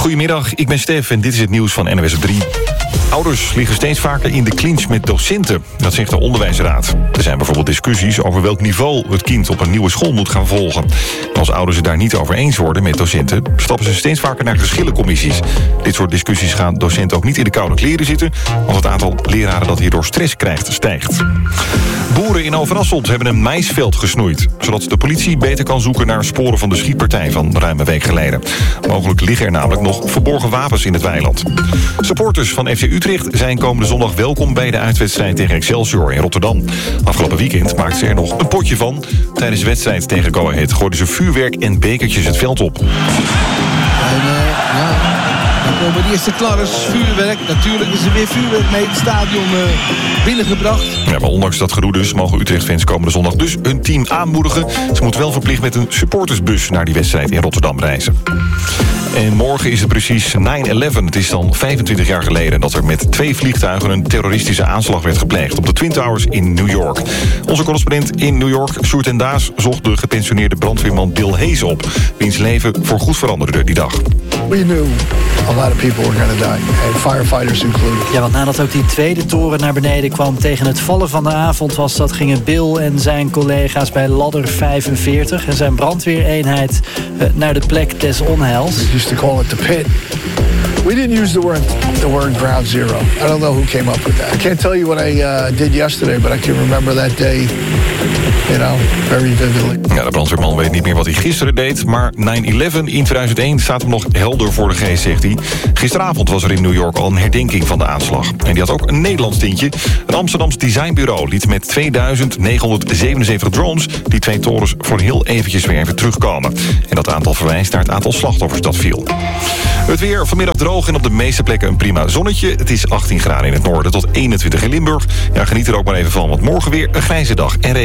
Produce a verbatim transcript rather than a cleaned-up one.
Goedemiddag, ik ben Stef en dit is het nieuws van N O S op drie. Ouders liggen steeds vaker in de clinch met docenten. Dat zegt de onderwijsraad. Er zijn bijvoorbeeld discussies over welk niveau het kind op een nieuwe school moet gaan volgen. En als ouders het daar niet over eens worden met docenten, stappen ze steeds vaker naar geschillencommissies. Dit soort discussies gaan docenten ook niet in de koude kleren zitten, want het aantal leraren dat hierdoor stress krijgt stijgt. Boeren in Overasselt hebben een maïsveld gesnoeid, zodat de politie beter kan zoeken naar sporen van de schietpartij van ruim een week geleden. Mogelijk liggen er namelijk nog verborgen wapens in het weiland. Supporters van F C Utrecht zijn komende zondag welkom bij de uitwedstrijd tegen Excelsior in Rotterdam. Afgelopen weekend maakten ze er nog een potje van. Tijdens de wedstrijd tegen Go Ahead gooiden ze vuurwerk en bekertjes het veld op. En, uh, ja, dan komen de eerste klarres, vuurwerk. Natuurlijk is er weer vuurwerk mee het stadion uh, binnengebracht. Ja, maar ondanks dat gedoe dus mogen Utrecht-fans komende zondag dus hun team aanmoedigen. Ze moeten wel verplicht met een supportersbus naar die wedstrijd in Rotterdam reizen. En morgen is het precies nine eleven. Het is dan vijfentwintig jaar geleden dat er met twee vliegtuigen een terroristische aanslag werd gepleegd op de Twin Towers in New York. Onze correspondent in New York, Sjoerd en Daas, zocht de gepensioneerde brandweerman Bill Hayes op, wiens leven voorgoed veranderde die dag. We knew a lot of people were going to die, and firefighters included. Ja, want nadat ook die tweede toren naar beneden kwam tegen het vallen van de avond was dat, gingen Bill en zijn collega's bij ladder vijfenveertig en zijn brandweereenheid uh, naar de plek des onheils. We used to call it the pit. We didn't use the word the word ground zero. I don't know who came up with that. I can't tell you what I uh, did yesterday, but I can remember that day, you know, very vividly. Ja, de brandweerman weet niet meer wat hij gisteren deed, maar nine eleven in tweeduizend één staat hem nog helder voor de geest, zegt hij. Gisteravond was er in New York al een herdenking van de aanslag. En die had ook een Nederlands tintje. Een Amsterdams designbureau liet met tweeduizend negenhonderdzevenenzeventig drones die twee torens voor heel eventjes weer even terugkomen. En dat aantal verwijst naar het aantal slachtoffers dat viel. Het weer vanmiddag droog en op de meeste plekken een prima zonnetje. Het is achttien graden in het noorden tot eenentwintig in Limburg. Ja, geniet er ook maar even van, want morgen weer een grijze dag en regen.